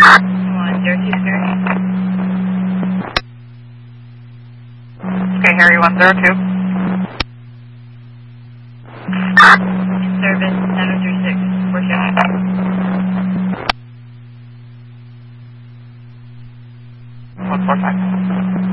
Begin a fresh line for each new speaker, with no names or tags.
Okay, Harry 102.
Service 736. We're showing.
145.